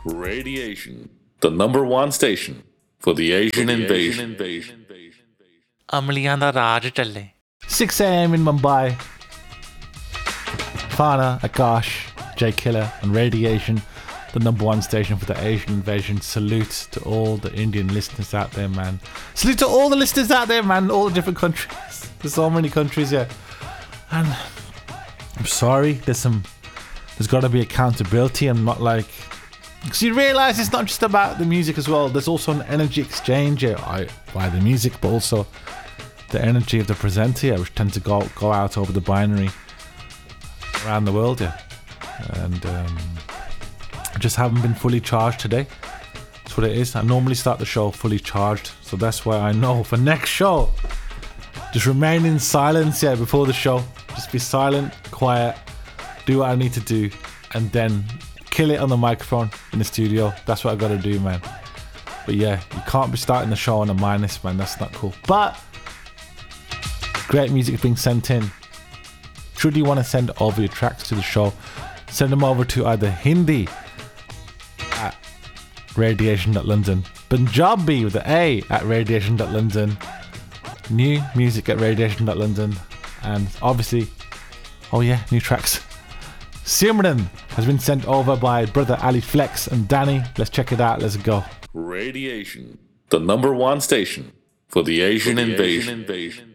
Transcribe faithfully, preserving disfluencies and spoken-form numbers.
Radiation, the number one station for the Asian invasion. ਅਮਲੀਆਂ ਦਾ ਰਾਜ ਚੱਲੇ. six a.m. in Mumbai. Fana, Akash, J Killer and Radiation, the number one station for the Asian invasion. Salute to all the Indian listeners out there, man. Salute to all the listeners out there, man. All the different countries. There's so many countries here. And I'm sorry, there's some, there's got to be accountability. I'm not like, because you realise it's not just about the music as well. There's also an energy exchange here I, by the music, but also the energy of the presenter here, which tends to go go out over the binary around the world here. And um, I just haven't been fully charged today. That's what it is. I normally start the show fully charged, so that's why I know for next show, just remain in silence here before the show. Just be silent, quiet, do what I need to do, and then kill it on the microphone in the studio. That's what I gotta do, man. But yeah, you can't be starting the show on a minus, man. That's not cool. But great music being sent in. Should you want to send over your tracks to the show, send them over to either Hindi at radiation dot london, Punjabi with the A at radiation dot london, new music at radiation dot london, and obviously, oh yeah, new tracks. Simran has been sent over by brother Ali Flex and Danny. Let's check it out. Let's go. Radiation, the number one station for the Asian, for the invasion. Asian invasion.